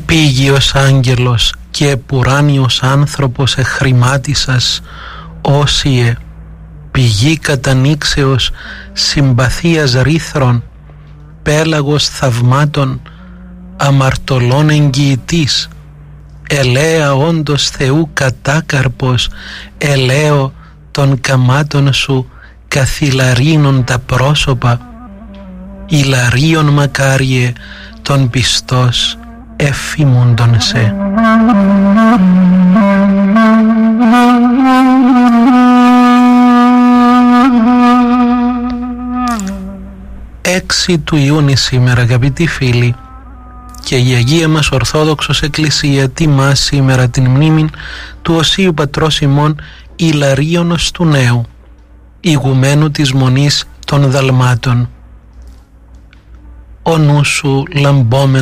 Επίγειος άγγελος και επουράνιος άνθρωπος εχρημάτισας, όσιε, πηγή κατανήξεως συμπαθίας ρίθρων, πέλαγος θαυμάτων, αμαρτωλών εγγυητής, ελαία όντως Θεού κατάκαρπος, ελαίο των καμάτων σου καθυλαρίνων τα πρόσωπα, ηλαρίων μακάριε των πιστός εφήμοντον σε. Έξι του Ιούνιου σήμερα, αγαπητοί φίλοι, και η Αγία μας Ορθόδοξος Εκκλησία τιμά σήμερα την μνήμη του Οσίου Πατρός ημών Ιλαρίωνος του Νέου, ηγουμένου της Μονής των Δαλμάτων. Ο νου σου λαμπόμενος